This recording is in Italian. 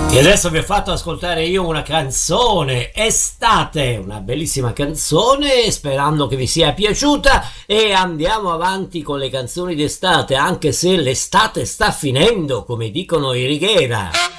E adesso vi ho fatto ascoltare io una canzone Estate, una bellissima canzone, sperando che vi sia piaciuta, e andiamo avanti con le canzoni d'estate, anche se l'estate sta finendo, come dicono i Righiera.